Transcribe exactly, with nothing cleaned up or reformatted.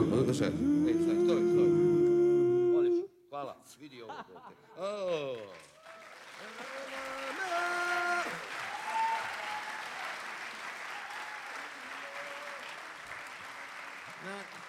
Šta je? Ej, stoj, stoj, stoj. Voliš, hvala, vidi ovo. O. Na,